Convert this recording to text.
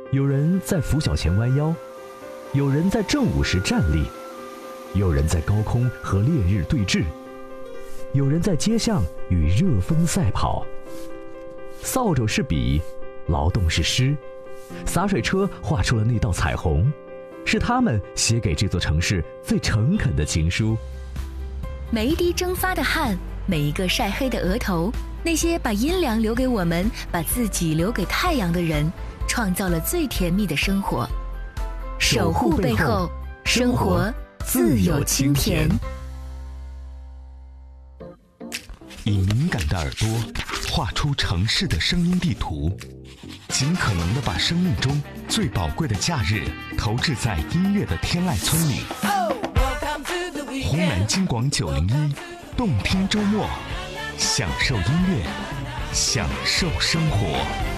有人在拂晓前弯腰，有人在正午时站立，有人在高空和烈日对峙，有人在街巷与热风赛跑。扫帚是笔，劳动是诗，洒水车画出了那道彩虹，是他们写给这座城市最诚恳的情书。 每一滴蒸发的汗，每一个晒黑的额头，那些把阴凉留给我们，把自己留给太阳的人，创造了最甜蜜的生活。守护背后，生活自有清甜。 以敏感的耳朵画出城市的声音地图，尽可能地把生命中最宝贵的假日投掷在音乐的天籁村里。湖南金广901，动听周末，享受音乐，享受生活。